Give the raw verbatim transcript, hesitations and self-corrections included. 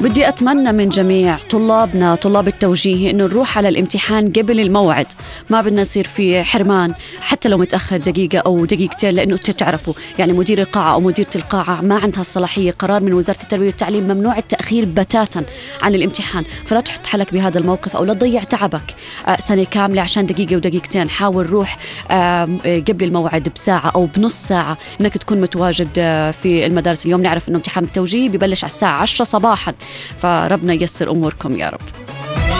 بدي أتمنى من جميع طلابنا طلاب التوجيه إنه نروح على الامتحان قبل الموعد، ما بدنا يصير في حرمان حتى لو متأخر دقيقة أو دقيقتين، لأنه تعرفوا يعني مدير القاعة أو مديرة القاعة ما عندها الصلاحية، قرار من وزارة التربية والتعليم ممنوع التأخير بتاتا عن الامتحان. فلا تحط حالك بهذا الموقف أو لا تضيع تعبك سنة كاملة عشان دقيقة ودقيقتين. حاول روح قبل الموعد بساعة أو بنص ساعة إنك تكون متواجد في المدارس. اليوم نعرف إنه امتحان التوجيه ببلش على الساعة عشرة صباحا، فربنا ييسر أموركم يا رب.